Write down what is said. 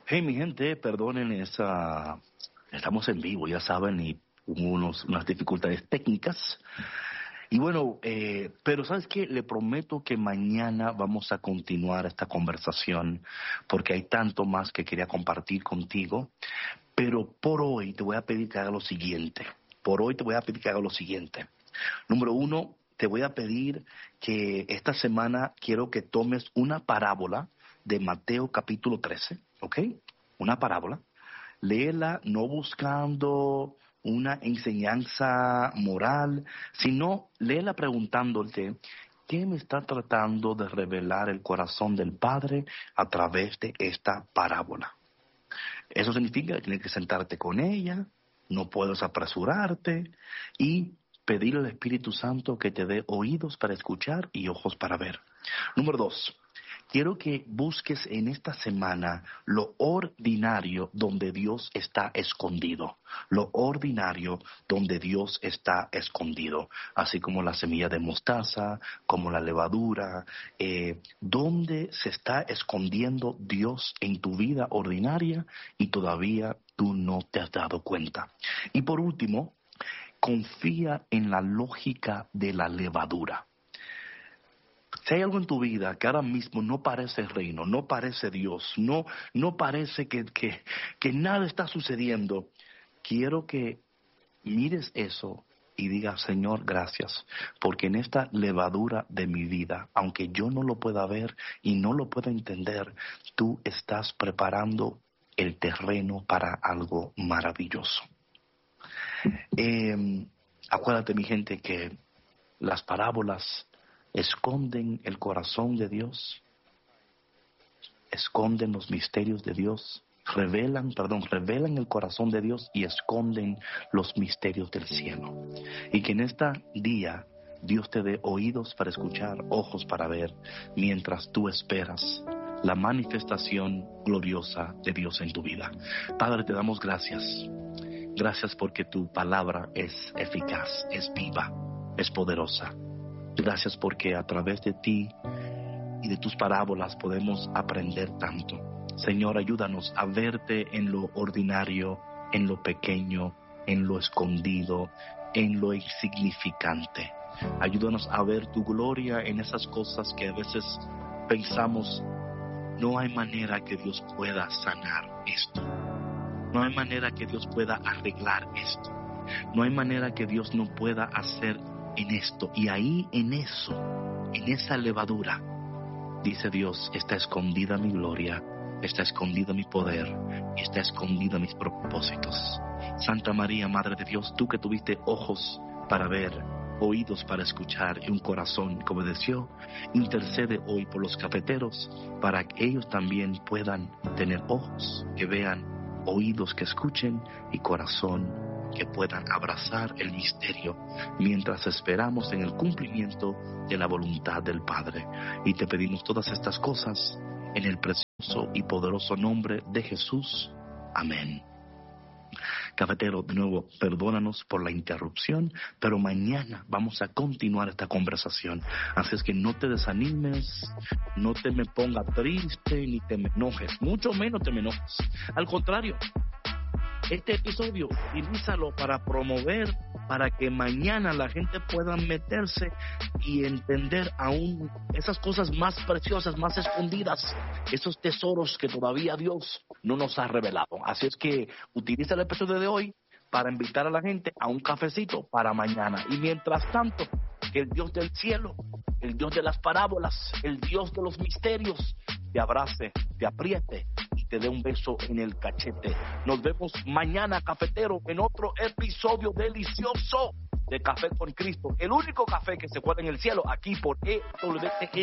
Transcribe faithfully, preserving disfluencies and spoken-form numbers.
Hey, mi gente, perdonen esa... Estamos en vivo, ya saben, y hubo unos, unas dificultades técnicas. Y bueno, eh, pero ¿sabes qué? Le prometo que mañana vamos a continuar esta conversación porque hay tanto más que quería compartir contigo. Pero por hoy te voy a pedir que haga lo siguiente. Por hoy te voy a pedir que haga lo siguiente. Número uno, te voy a pedir que esta semana quiero que tomes una parábola de Mateo capítulo trece, ¿ok? Una parábola. Léela no buscando una enseñanza moral, sino léela preguntándote, ¿qué me está tratando de revelar el corazón del Padre a través de esta parábola? Eso significa que tienes que sentarte con ella, no puedes apresurarte y pedirle al Espíritu Santo que te dé oídos para escuchar y ojos para ver. Número dos, quiero que busques en esta semana lo ordinario donde Dios está escondido. Lo ordinario donde Dios está escondido. Así como la semilla de mostaza, como la levadura. Eh, donde se está escondiendo Dios en tu vida ordinaria y todavía tú no te has dado cuenta. Y por último, confía en la lógica de la levadura. Si hay algo en tu vida que ahora mismo no parece el reino, no parece Dios, no, no parece que, que, que nada está sucediendo, quiero que mires eso y digas, Señor, gracias, porque en esta levadura de mi vida, aunque yo no lo pueda ver y no lo pueda entender, tú estás preparando el terreno para algo maravilloso. Eh, acuérdate, mi gente, que las parábolas esconden el corazón de Dios, esconden los misterios de Dios, revelan, perdón, revelan el corazón de Dios y esconden los misterios del cielo. Y que en este día Dios te dé oídos para escuchar, ojos para ver, mientras tú esperas la manifestación gloriosa de Dios en tu vida. Padre, te damos gracias. Gracias porque tu palabra es eficaz, es viva, es poderosa. Gracias porque a través de ti y de tus parábolas podemos aprender tanto. Señor, ayúdanos a verte en lo ordinario, en lo pequeño, en lo escondido, en lo insignificante. Ayúdanos a ver tu gloria en esas cosas que a veces pensamos, no hay manera que Dios pueda sanar esto. No hay manera que Dios pueda arreglar esto. No hay manera que Dios no pueda hacer en esto. Y ahí en eso, en esa levadura, dice Dios, está escondida mi gloria, está escondido mi poder, está escondido mis propósitos. Santa María, Madre de Dios, tú que tuviste ojos para ver, oídos para escuchar y un corazón que obedeció, intercede hoy por los cafeteros para que ellos también puedan tener ojos que vean, oídos que escuchen y corazón que puedan abrazar el misterio mientras esperamos en el cumplimiento de la voluntad del Padre. Y te pedimos todas estas cosas en el precioso y poderoso nombre de Jesús. Amén. Cafetero, de nuevo, perdónanos por la interrupción, pero mañana vamos a continuar esta conversación. Así es que no te desanimes, no te me pongas triste, ni te me enojes, mucho menos te me enojes. Al contrario, este episodio utilízalo para promover, para que mañana la gente pueda meterse y entender aún esas cosas más preciosas, más escondidas, esos tesoros que todavía Dios no nos ha revelado. Así es que utiliza el episodio de hoy para invitar a la gente a un cafecito para mañana. Y mientras tanto, que el Dios del cielo, el Dios de las parábolas, el Dios de los misterios, te abrace, te apriete y te dé un beso en el cachete. Nos vemos mañana, cafetero, en otro episodio delicioso de Café con Cristo, el único café que se cuela en el cielo, aquí por E W T N.